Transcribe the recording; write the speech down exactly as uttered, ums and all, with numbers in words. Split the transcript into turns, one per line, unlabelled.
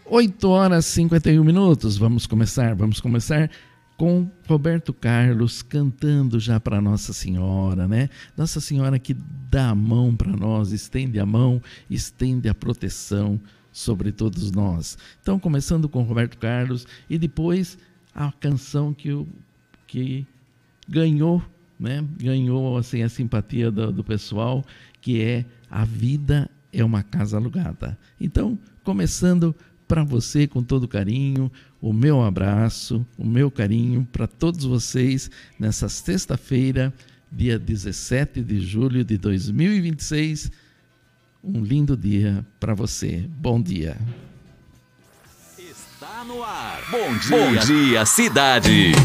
oito horas e cinquenta e um minutos. Vamos começar, vamos começar com Roberto Carlos cantando já para Nossa Senhora, né? Nossa Senhora que dá a mão para nós, estende a mão, estende a proteção sobre todos nós. Então, começando com Roberto Carlos e depois a canção que, o, que ganhou, né? Ganhou assim, a simpatia do, do pessoal, que é A Vida é uma Casa Alugada. Então, começando para você com todo carinho, o meu abraço, o meu carinho para todos vocês nessa sexta-feira, dia dezessete de julho de dois mil e vinte e seis. Um lindo dia para você. Bom dia.
Está no ar. Bom dia, Bom dia cidade.